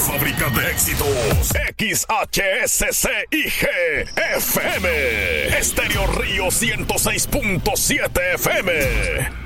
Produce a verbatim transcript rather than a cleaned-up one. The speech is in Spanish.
fábrica de éxitos. X H S C I G F M. Estéreo Río ciento seis punto siete F M.